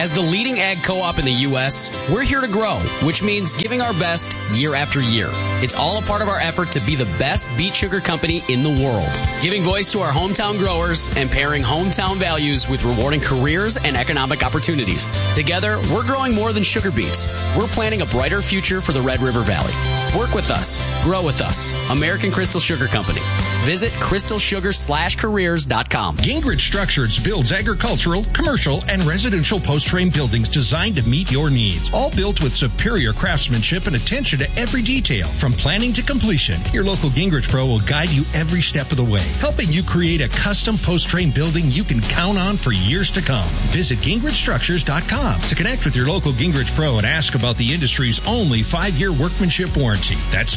As the leading ag co-op in the U.S., we're here to grow, which means giving our best year after year. It's all a part of our effort to be the best beet sugar company in the world, giving voice to our hometown growers and pairing hometown values with rewarding careers and economic opportunities. Together, we're growing more than sugar beets. We're planning a brighter future for the Red River Valley. Work with us. Grow with us. American Crystal Sugar Company. Visit crystalsugar/careers.com. Gingrich Structures builds agricultural, commercial, and residential post-frame buildings designed to meet your needs. All built with superior craftsmanship and attention to every detail, from planning to completion. Your local Gingrich Pro will guide you every step of the way, helping you create a custom post-frame building you can count on for years to come. Visit GingrichStructures.com to connect with your local Gingrich Pro and ask about the industry's only 5-year workmanship warranty. That's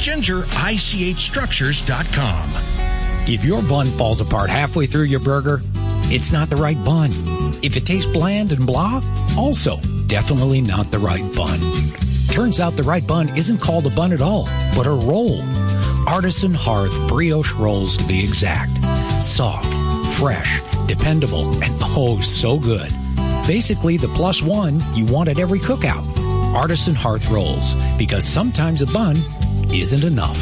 GingerICHStructures.com. If your bun falls apart halfway through your burger, it's not the right bun. If it tastes bland and blah, also definitely not the right bun. Turns out the right bun isn't called a bun at all, but a roll. Artisan Hearth brioche rolls, to be exact. Soft, fresh, dependable, and oh, so good. Basically the plus one you want at every cookout. Artisan Hearth rolls, because sometimes a bun isn't enough.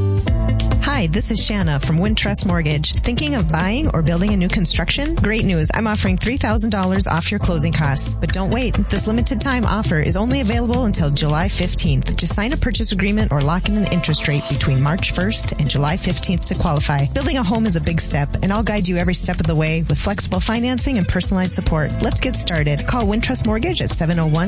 Hi, this is Shanna from Wintrust Mortgage. Thinking of buying or building a new construction? Great news. I'm offering $3,000 off your closing costs. But don't wait. This limited time offer is only available until July 15th. Just sign a purchase agreement or lock in an interest rate between March 1st and July 15th to qualify. Building a home is a big step, and I'll guide you every step of the way with flexible financing and personalized support. Let's get started. Call Wintrust Mortgage at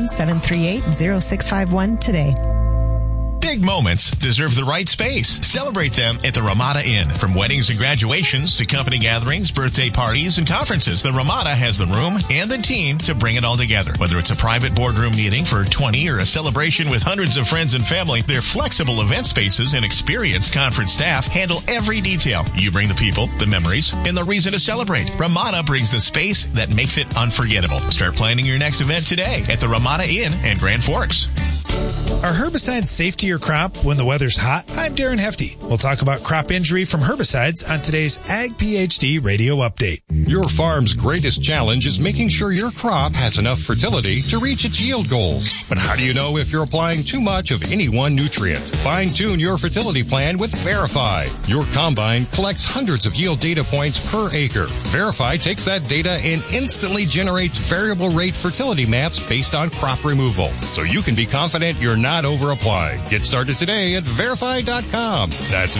701-738-0651 today. Big moments deserve the right space. Celebrate them at the Ramada Inn. From weddings and graduations to company gatherings, birthday parties, and conferences, the Ramada has the room and the team to bring it all together. Whether it's a private boardroom meeting for 20 or a celebration with hundreds of friends and family, their flexible event spaces and experienced conference staff handle every detail. You bring the people, the memories, and the reason to celebrate. Ramada brings the space that makes it unforgettable. Start planning your next event today at the Ramada Inn and Grand Forks. Are herbicides safe to your crop when the weather's hot? I'm Darren Hefty. We'll talk about crop injury from herbicides on today's Ag PhD Radio Update. Your farm's greatest challenge is making sure your crop has enough fertility to reach its yield goals. But how do you know if you're applying too much of any one nutrient? Fine-tune your fertility plan with Verify. Your combine collects hundreds of yield data points per acre. Verify takes that data and instantly generates variable rate fertility maps based on crop removal, so you can be confident you're not over-applying. Get started today at Verify.com. That's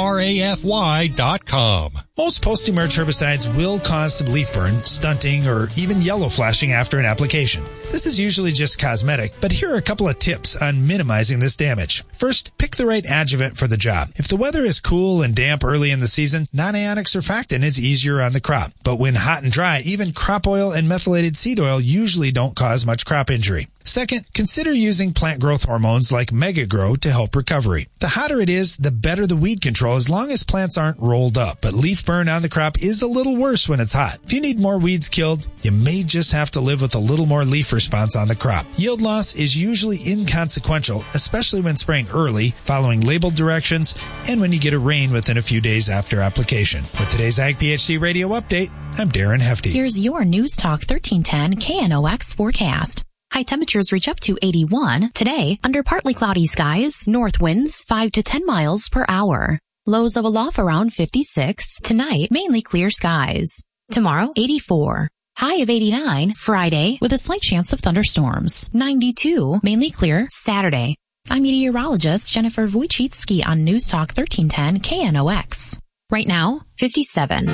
VRAFY.com. Most post-emerge herbicides will cause some leaf burn, stunting, or even yellow flashing after an application. This is usually just cosmetic, but here are a couple of tips on minimizing this damage. First, pick the right adjuvant for the job. If the weather is cool and damp early in the season, non-ionic surfactant is easier on the crop. But when hot and dry, even crop oil and methylated seed oil usually don't cause much crop injury. Second, consider using plant growth hormones like Megagrow to help recovery. The hotter it is, the better the weed control as long as plants aren't rolled up. But leaf burn on the crop is a little worse when it's hot. If you need more weeds killed, you may just have to live with a little more leaf response on the crop. Yield loss is usually inconsequential, especially when spraying early, following labeled directions, and when you get a rain within a few days after application. With today's Ag PhD Radio Update, I'm Darren Hefty. Here's your News Talk 1310 KNOX forecast. High temperatures reach up to 81. Today, under partly cloudy skies, north winds 5 to 10 miles per hour. Lows level off around 56. Tonight, mainly clear skies. Tomorrow, 84. High of 89. Friday, with a slight chance of thunderstorms. 92. Mainly clear. Saturday. I'm meteorologist Jennifer Wojcicki on News Talk 1310 KNOX. Right now, 57.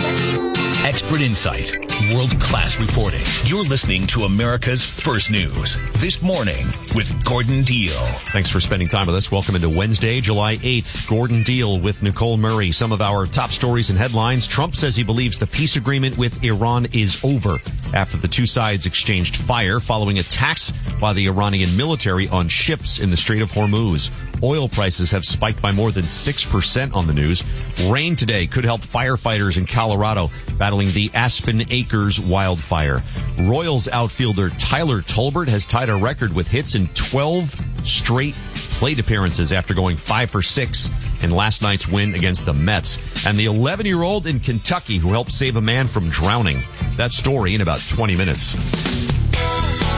Expert insight, world-class reporting. You're listening to America's First News. This morning with Gordon Deal. Thanks for spending time with us. Welcome into Wednesday, July 8th. Gordon Deal with Nicole Murray. Some of our top stories and headlines. Trump says he believes the peace agreement with Iran is over after the two sides exchanged fire following attacks by the Iranian military on ships in the Strait of Hormuz. Oil prices have spiked by more than 6% on the news. Rain today could help firefighters in Colorado battling the Aspen Acres wildfire. Royals outfielder Tyler Tolbert has tied a record with hits in 12 straight plate appearances after going 5 for 6 in last night's win against the Mets. And the 11-year-old in Kentucky who helped save a man from drowning. That story in about 20 minutes.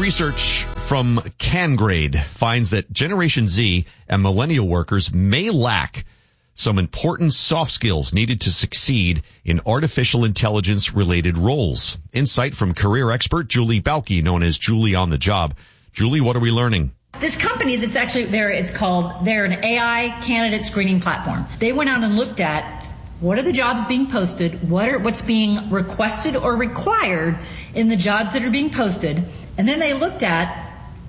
research from CanGrade finds that Generation Z and millennial workers may lack some important soft skills needed to succeed in artificial intelligence related roles. Insight from career expert Julie Bauke, known as Julie on the Job. Julie, what are we learning? This company that's actually there, they're an AI candidate screening platform. They went out and looked at what are the jobs being posted, what's being requested or required in the jobs that are being posted, and then they looked at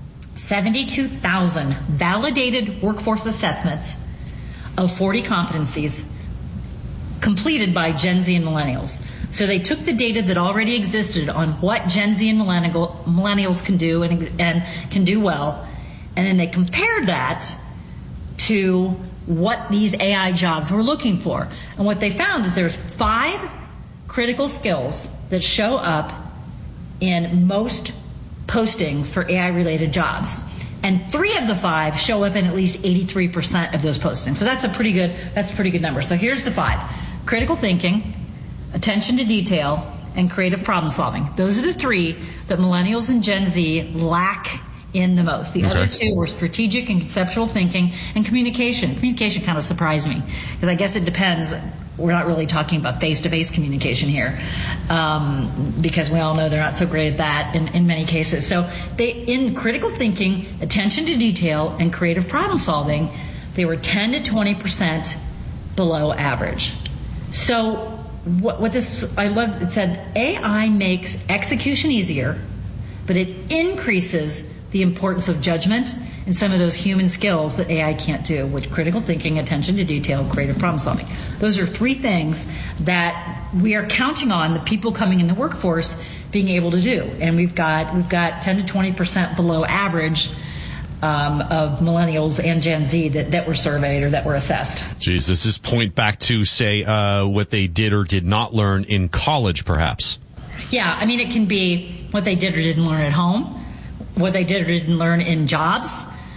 72,000 validated workforce assessments of 40 competencies completed by Gen Z and millennials. So they took the data that already existed on what Gen Z and millennials can do and can do well, and then they compared that to what these AI jobs were looking for. And what they found is there's 5 critical skills that show up in most postings for AI-related jobs. And 3 of the 5 show up in at least 83% of those postings. So that's a pretty good number. So here's the 5. Critical thinking, attention to detail, and creative problem solving. Those are the 3 that millennials and Gen Z lack in the most. The other 2 were strategic and conceptual thinking and communication. Communication kind of surprised me because I guess it depends. We're not really talking about face-to-face communication here because we all know they're not so great at that in many cases. So in critical thinking, attention to detail, and creative problem solving, they were 10 to 20% below average. So I love, it said AI makes execution easier, but it increases the importance of judgment and some of those human skills that AI can't do, with critical thinking, attention to detail, creative problem solving. Those are 3 things that we are counting on the people coming in the workforce being able to do. And we've got 10 to 20% below average of millennials and Gen Z that were surveyed or that were assessed. Geez, does this point back to, say, what they did or did not learn in college, perhaps? Yeah, I mean, it can be what they did or didn't learn at home, what they did or didn't learn in jobs,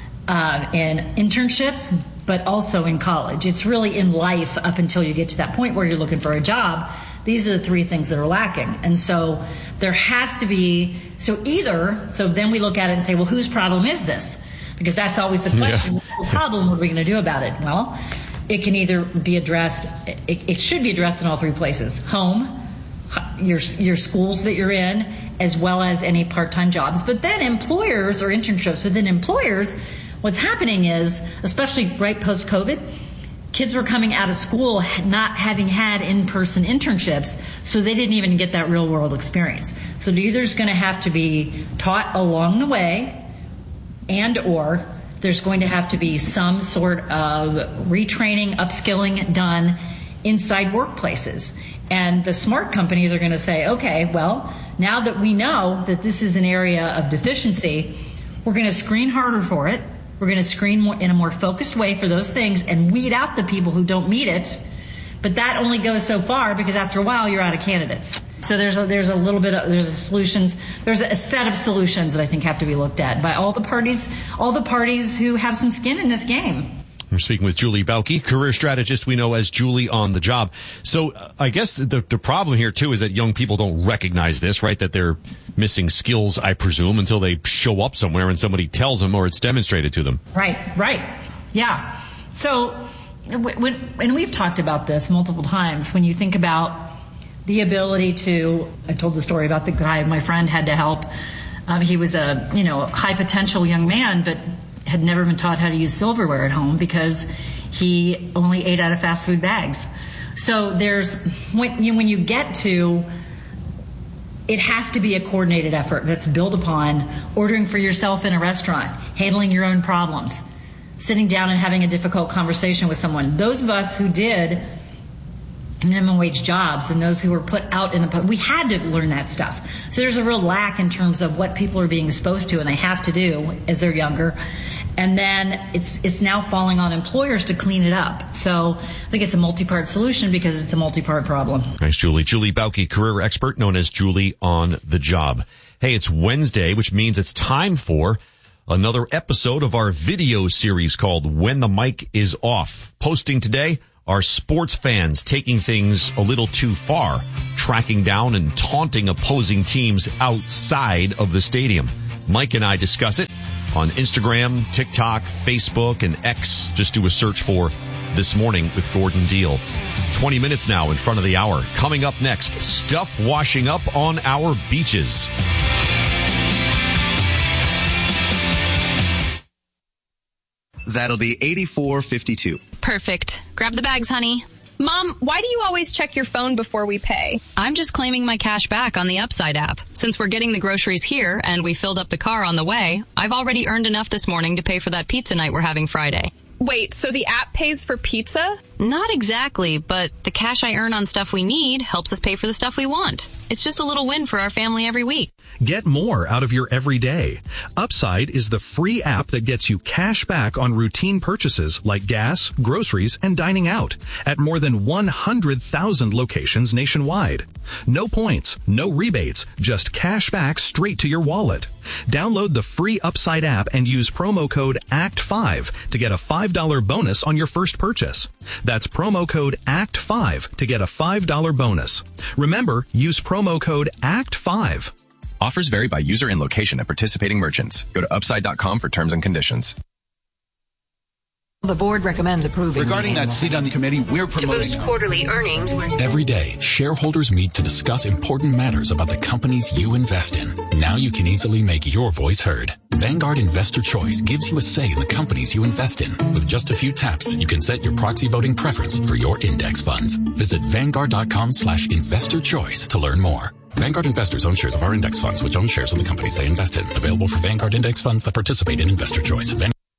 in internships, but also in college. It's really in life up until you get to that point where you're looking for a job. These are the 3 things that are lacking. And so there has to be, so then we look at it and say, well, whose problem is this? Because that's always the question. Yeah. What problem? What are we going to do about it? Well, it can either be addressed, it should be addressed in all 3 places. Home, your schools that you're in, as well as any part-time jobs. But then employers or internships within employers, what's happening is, especially right post-COVID, kids were coming out of school not having had in-person internships, so they didn't even get that real-world experience. So either is going to have to be taught along the way, and or there's going to have to be some sort of retraining, upskilling done inside workplaces. And the smart companies are going to say, okay, well, now that we know that this is an area of deficiency, we're going to screen harder for it. We're going to screen in a more focused way for those things and weed out the people who don't meet it. But that only goes so far because after a while you're out of candidates. So there's a set of solutions that I think have to be looked at by all the parties who have some skin in this game. We're speaking with Julie Bauke, career strategist we know as Julie on the Job. So I guess the problem here, too, is that young people don't recognize this, right? That they're missing skills, I presume, until they show up somewhere and somebody tells them or it's demonstrated to them. Right. Yeah. So when we've talked about this multiple times, when you think about the ability to, I told the story about the guy my friend had to help. He was a high potential young man, but had never been taught how to use silverware at home because he only ate out of fast food bags. So when you get to, it has to be a coordinated effort that's built upon ordering for yourself in a restaurant, handling your own problems, sitting down and having a difficult conversation with someone. Those of us who did minimum wage jobs and those who were put out we had to learn that stuff. So there's a real lack in terms of what people are being exposed to and they have to do as they're younger. And then it's now falling on employers to clean it up. So I think it's a multi-part solution because it's a multi-part problem. Thanks, Julie. Julie Bauke, career expert known as Julie on the Job. Hey, it's Wednesday, which means it's time for another episode of our video series called When the Mic is Off. Posting today are sports fans taking things a little too far, tracking down and taunting opposing teams outside of the stadium. Mike and I discuss it on Instagram, TikTok, Facebook, and X. Just do a search for This Morning with Gordon Deal. 20 minutes now in front of the hour. Coming up next, stuff washing up on our beaches. That'll be $84.52. Perfect. Grab the bags, honey. Mom, why do you always check your phone before we pay? I'm just claiming my cash back on the Upside app. Since we're getting the groceries here and we filled up the car on the way, I've already earned enough this morning to pay for that pizza night we're having Friday. Wait, so the app pays for pizza? Not exactly, but the cash I earn on stuff we need helps us pay for the stuff we want. It's just a little win for our family every week. Get more out of your everyday. Upside is the free app that gets you cash back on routine purchases like gas, groceries, and dining out at more than 100,000 locations nationwide. No points, no rebates, just cash back straight to your wallet. Download the free Upside app and use promo code ACT5 to get a $5 bonus on your first purchase. That's promo code ACT5 to get a $5 bonus. Remember, use promo code ACT5. Offers vary by user and location at participating merchants. Go to upside.com for terms and conditions. The board recommends approving. Regarding that seat on the committee, we're promoting. To boost quarterly earnings. Every day, shareholders meet to discuss important matters about the companies you invest in. Now you can easily make your voice heard. Vanguard Investor Choice gives you a say in the companies you invest in. With just a few taps, you can set your proxy voting preference for your index funds. Visit Vanguard.com/investor choice to learn more. Vanguard investors own shares of our index funds, which own shares of the companies they invest in. Available for Vanguard index funds that participate in Investor Choice.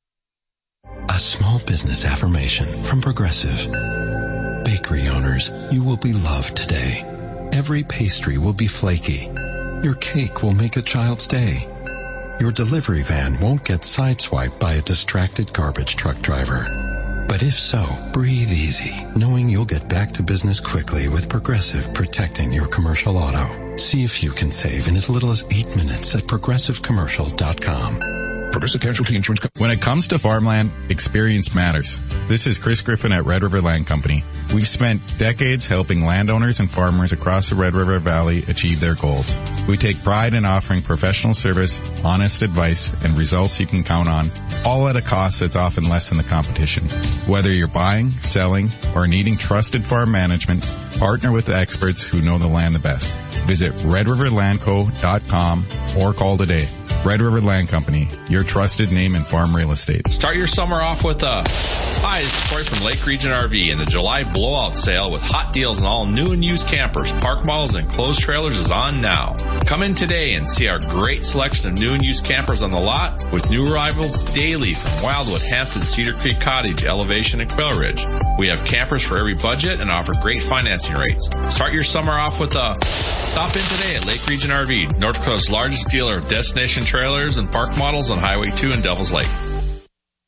A small business affirmation from Progressive. Bakery owners, you will be loved today. Every pastry will be flaky. Your cake will make a child's day. Your delivery van won't get sideswiped by a distracted garbage truck driver. But if so, breathe easy, knowing you'll get back to business quickly with Progressive protecting your commercial auto. See if you can save in as little as 8 minutes at progressivecommercial.com. Progressive Casualty Insurance Company. When it comes to farmland, experience matters. This is Chris Griffin at Red River Land Company. We've spent decades helping landowners and farmers across the Red River Valley achieve their goals. We take pride in offering professional service, honest advice, and results you can count on, all at a cost that's often less than the competition. Whether you're buying, selling, or needing trusted farm management, partner with the experts who know the land the best. Visit redriverlandco.com or call today. Red River Land Company, your trusted name in farm real estate. Start your summer off with a... Hi, this is Corey from Lake Region RV, and the July blowout sale with hot deals on all new and used campers, park models, and closed trailers is on now. Come in today and see our great selection of new and used campers on the lot with new arrivals daily from Wildwood, Hampton, Cedar Creek Cottage, Elevation, and Quail Ridge. We have campers for every budget and offer great financing rates. Start your summer off with a... Stop in today at Lake Region RV, North Dakota's largest dealer of destination trailers and park models on Highway 2 in Devils Lake.